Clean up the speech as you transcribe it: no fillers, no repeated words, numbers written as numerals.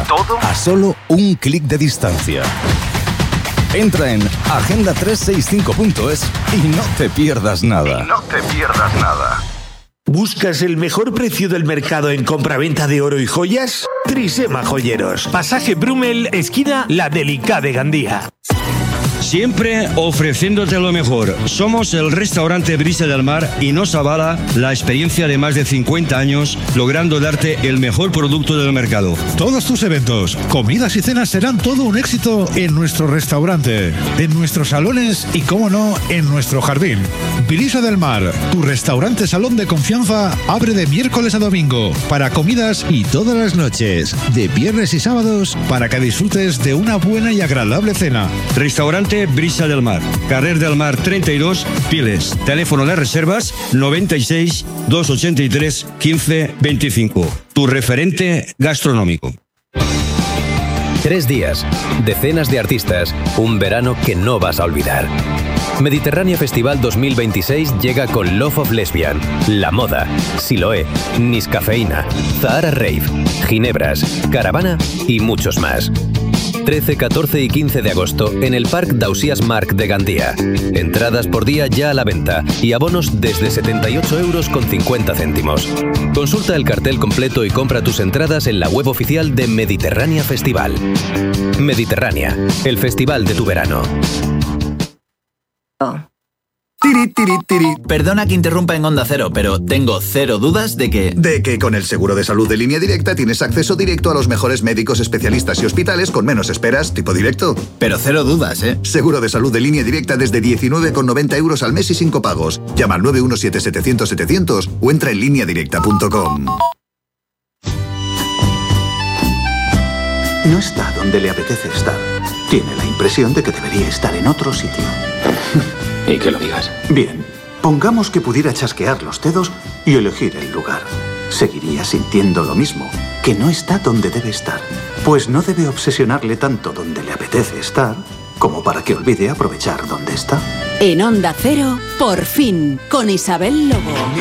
Todo a solo un clic de distancia. Entra en agenda365.es y no te pierdas nada. ¿Buscas el mejor precio del mercado en compraventa de oro y joyas? Trisema Joyeros. Pasaje Brumel, esquina La Delicada de Gandía. Siempre ofreciéndote lo mejor. Somos el restaurante Brisa del Mar y nos avala la experiencia de más de 50 años logrando darte el mejor producto del mercado. Todos tus eventos, comidas y cenas serán todo un éxito en nuestro restaurante, en nuestros salones y, cómo no, en nuestro jardín. Brisa del Mar, tu restaurante salón de confianza, abre de miércoles a domingo para comidas y todas las noches, de viernes y sábados, para que disfrutes de una buena y agradable cena. Restaurante Brisa del Mar, Carrer del Mar 32, Piles. Teléfono de reservas 96 283 15 25. Tu referente gastronómico. 3 días, decenas de artistas, un verano que no vas a olvidar. Mediterránea Festival 2026 llega con Love of Lesbian, La Moda, Siloé, Niscafeína, Zahara Rave, Ginebras, Caravana y muchos más. 13, 14 y 15 de agosto en el Parc d'Ausiàs Marc de Gandía. Entradas por día ya a la venta y abonos desde 78,50 €. Consulta el cartel completo y compra tus entradas en la web oficial de Mediterránea Festival. Mediterránea, el festival de tu verano. Tiri, tiri, tiri. Perdona que interrumpa en Onda Cero, pero tengo cero dudas de que con el seguro de salud de Línea Directa tienes acceso directo a los mejores médicos, especialistas y hospitales con menos esperas, tipo directo. Pero cero dudas, ¿eh? Seguro de salud de Línea Directa desde 19,90 € al mes y sin copagos. Llama al 917-700-700 o entra en lineadirecta.com. No está donde le apetece estar. Tiene la impresión de que debería estar en otro sitio. Y que lo digas. Bien, pongamos que pudiera chasquear los dedos y elegir el lugar. Seguiría sintiendo lo mismo, que no está donde debe estar. Pues no debe obsesionarle tanto donde le apetece estar, como para que olvide aprovechar donde está. En Onda Cero, por fin, con Isabel Lobo.